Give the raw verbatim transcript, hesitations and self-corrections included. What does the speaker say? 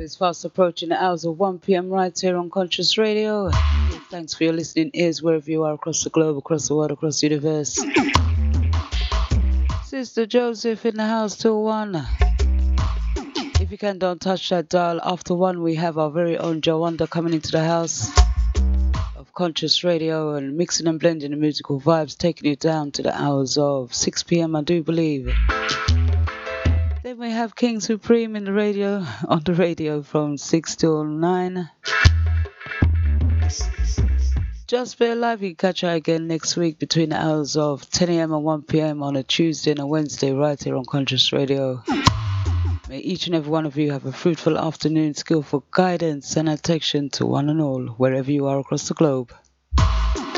It's fast approaching the hours of one p.m. right here on Conscious Radio. Thanks for your listening ears wherever you are across the globe, across the world, across the universe. Sister Joseph in the house till one. If you can, don't touch that dial. After one, we have our very own Jawanda coming into the house of Conscious Radio and mixing and blending the musical vibes, taking you down to the hours of six p.m. I do believe. Then we have King Supreme in the radio, on the radio from six till nine. Just Be Alive, you can catch her again next week between the hours of ten a.m. and one p.m. on a Tuesday and a Wednesday right here on Conscious Radio. May each and every one of you have a fruitful afternoon, skillful guidance and attention to one and all, wherever you are across the globe.